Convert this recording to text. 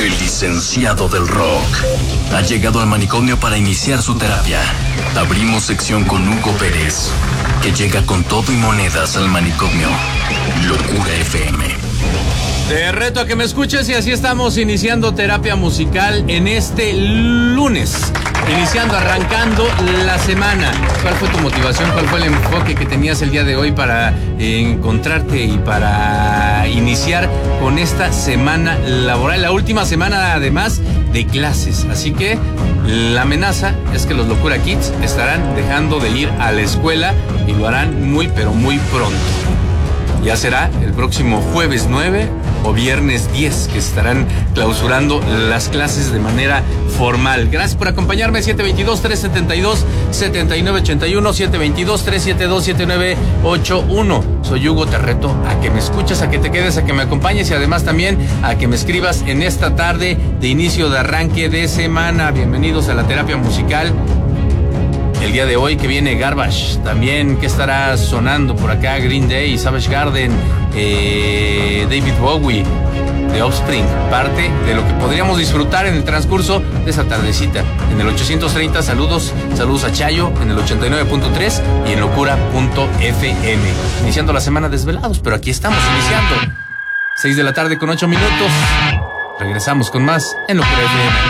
El licenciado del rock ha llegado al manicomio para iniciar su terapia. Abrimos sección con Hugo Pérez, que llega con todo y monedas al manicomio. Locura FM. Te reto a que me escuches y así estamos iniciando terapia musical en este lunes. Arrancando la semana. ¿Cuál fue tu motivación? ¿Cuál fue el enfoque que tenías el día de hoy para encontrarte y para iniciar con esta semana laboral? La última semana, además, de clases. Así que la amenaza es que los Locura Kids estarán dejando de ir a la escuela y lo harán muy, pero muy pronto. Ya será el próximo jueves 9 o viernes 10 que estarán clausurando las clases de manera formal. Gracias por acompañarme. 722-372-7981, 722-372-7981. Soy Hugo, te reto a que me escuches, a que te quedes, a que me acompañes y además también a que me escribas en esta tarde de inicio de arranque de semana. Bienvenidos a la terapia musical. El día de hoy que viene Garbage, también que estará sonando por acá, Green Day, Savage Garden, David Bowie, The Offspring, parte de lo que podríamos disfrutar en el transcurso de esa tardecita. En el 830, saludos a Chayo, en el 89.3 y en locura.fm. Iniciando la semana desvelados, pero aquí estamos iniciando. 6 de la tarde con 8 minutos. Regresamos con más en Locura FM.